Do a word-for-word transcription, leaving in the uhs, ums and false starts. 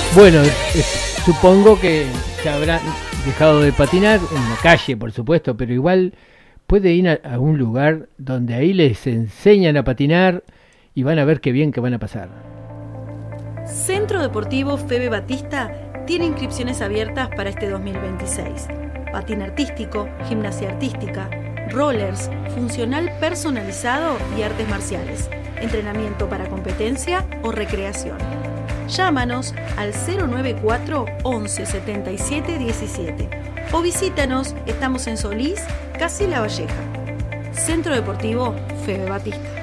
Bueno, eh, supongo que se habrán dejado de patinar en la calle, por supuesto, pero igual puede ir a, a un lugar donde ahí les enseñan a patinar y van a ver qué bien que van a pasar. Centro Deportivo Febe Batista tiene inscripciones abiertas para este dos mil veintiséis. Patín artístico, gimnasia artística, rollers, funcional personalizado y artes marciales. Entrenamiento para competencia o recreación. Llámanos al cero nueve cuatro once setenta y siete diecisiete o visítanos, estamos en Solís, casi La Valleja. Centro Deportivo Febe Batista.